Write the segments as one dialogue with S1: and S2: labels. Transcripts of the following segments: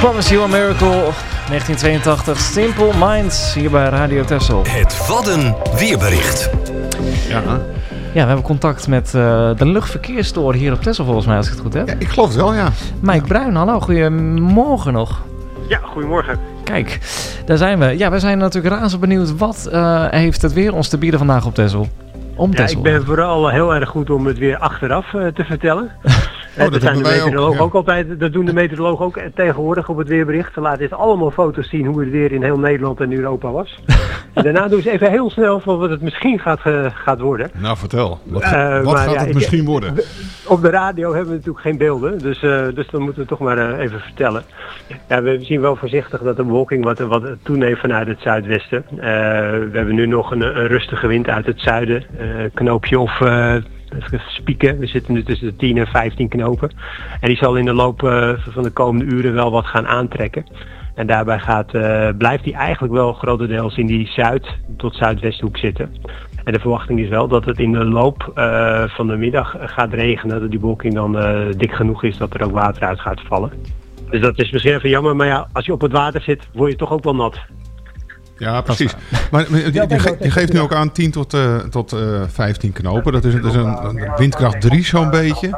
S1: Promise You a Miracle, 1982, Simple Minds, hier bij Radio Texel.
S2: Het Wadden weerbericht.
S1: Ja, we hebben contact met de luchtverkeersstoren hier op Texel volgens mij, als ik het goed heb.
S3: Ja, ik geloof het wel, ja.
S1: Mike Bruin, hallo, goedemorgen nog.
S4: Ja, goedemorgen.
S1: Kijk, daar zijn we. Ja, we zijn natuurlijk razend benieuwd. Wat heeft het weer ons te bieden vandaag op Texel?
S4: Ik ben vooral heel erg goed om het weer achteraf te vertellen.
S3: Dat zijn de meteorologen
S4: ook altijd. Dat doen de meteorologen ook tegenwoordig op het weerbericht. Ze laten eens allemaal foto's zien hoe het weer in heel Nederland en Europa was. En daarna doen ze even heel snel van wat het misschien gaat worden.
S3: Nou, vertel. Wat gaat het misschien worden?
S4: Op de radio hebben we natuurlijk geen beelden, dus dan moeten we toch maar even vertellen. Ja, we zien wel voorzichtig dat de bewolking wat toeneemt vanuit het zuidwesten. We hebben nu nog een rustige wind uit het zuiden. Knoopje of spieken. We zitten nu tussen de 10 en 15 knopen. En die zal in de loop van de komende uren wel wat gaan aantrekken. En daarbij blijft die eigenlijk wel grotendeels in die zuid- tot zuidwesthoek zitten. En de verwachting is wel dat het in de loop van de middag gaat regenen. Dat die bewolking dan dik genoeg is dat er ook water uit gaat vallen. Dus dat is misschien even jammer. Maar ja, als je op het water zit, word je toch ook wel nat.
S3: Ja, precies. Maar je geeft nu ook aan 10 tot 15 knopen. Dat is een windkracht 3 zo'n beetje.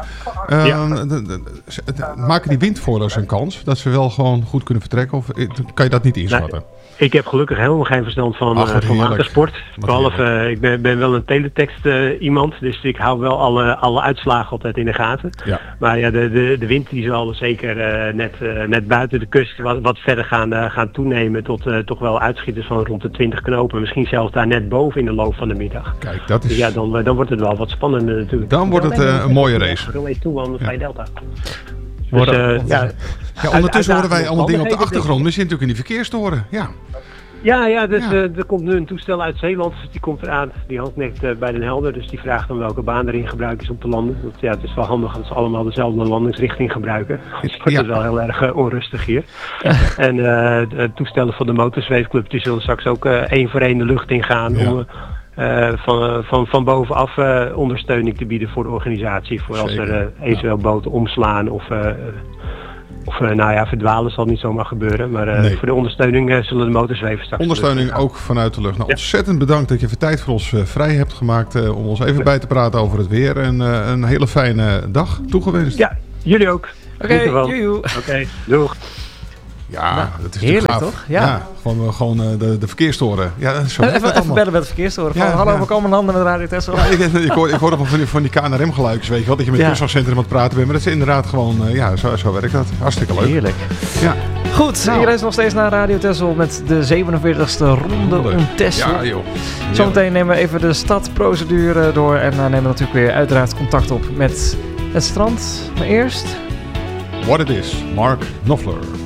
S3: Maken die windvoerders een kans dat ze wel gewoon goed kunnen vertrekken? Of kan je dat niet inschatten?
S4: Nee. Ik heb gelukkig helemaal geen verstand van watersport. Behalve, ik ben wel een teletext iemand, dus ik hou wel alle uitslagen altijd in de gaten. Ja. Maar ja, de wind die zal zeker net buiten de kust wat verder gaan toenemen tot toch wel uitschieters van rond de 20 knopen. Misschien zelfs daar net boven in de loop van de middag.
S3: Kijk, dat is...
S4: Dus ja, dan wordt het wel wat spannender natuurlijk.
S3: Dan wordt het een mooie race.
S4: Bij Delta.
S3: Dus, ondertussen horen wij allemaal dingen op de achtergrond. We zitten natuurlijk in die verkeerstoren.
S4: Er komt nu een toestel uit Zeeland. Die komt eraan. Die hangt net bij Den Helder. Dus die vraagt dan welke baan erin gebruikt is om te landen. Het is wel handig dat ze allemaal dezelfde landingsrichting gebruiken. Anders wordt het wel heel erg onrustig hier. En de toestellen van de motorzweefclub die zullen straks ook één voor één de lucht ingaan. Om van bovenaf ondersteuning te bieden voor de organisatie. Voor als er eventueel boten omslaan of verdwalen zal niet zomaar gebeuren. Maar voor de ondersteuning zullen de motorzweven straks...
S3: Ondersteuning ook vanuit de lucht. Nou, ontzettend bedankt dat je even tijd voor ons vrij hebt gemaakt om ons even bij te praten over het weer. En een hele fijne dag toegewenst.
S4: Ja, jullie ook.
S1: Oké,
S4: doeg.
S3: Ja, dat is
S1: heerlijk
S3: gaaf.
S1: toch? Ja,
S3: gewoon de verkeerstoren. Ja, zo
S1: even bellen met de verkeerstoren. Hallo, we komen landen met Radio Texel.
S3: Ja, ik hoorde van die KNRM-geluidjes, weet je wel, dat je met het kustafcentrum aan het praten bent. Maar dat is inderdaad gewoon, zo werkt dat. Hartstikke leuk.
S1: Heerlijk.
S3: Ja.
S1: Goed, hier is nog steeds naar Radio Texel met de 47e ronde om Texel.
S3: Ja, joh.
S1: Zometeen nemen we even de stadprocedure door en nemen we natuurlijk weer uiteraard contact op met het strand. Maar eerst...
S3: What It Is, Mark Knopfler.